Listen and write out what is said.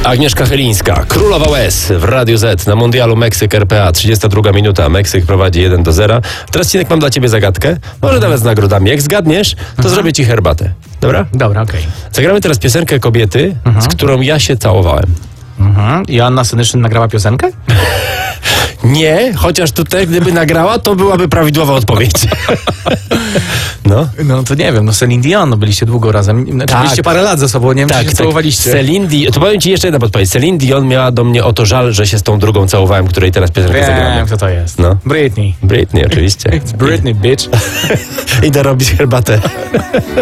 Agnieszka Chylińska, królowa łez w Radiu Z na Mundialu Meksyk RPA. 32 minuta, Meksyk prowadzi 1-0. Teraz, Cinek, mam dla ciebie zagadkę. Może nawet z nagrodami. Jak zgadniesz, to zrobię ci herbatę. Dobra? Dobra, okej. Zagramy teraz piosenkę kobiety, z którą ja się całowałem. Joanna Senyszyn nagrała piosenkę? Nie, chociaż tutaj gdyby nagrała, to byłaby prawidłowa odpowiedź. No. No to nie wiem, no Celine Dion, no byliście długo razem. Znaczy, Tak. byliście parę lat ze sobą, nie wiem, czy się całowaliście. Celine Dion, to powiem ci jeszcze jedna podpowiedź. Celine Dion miała do mnie o to żal, że się z tą drugą całowałem, której teraz piosenkę zagramy. Wiem, kto to jest. No. Britney. Britney, oczywiście. It's Britney, bitch. Idę robić herbatę.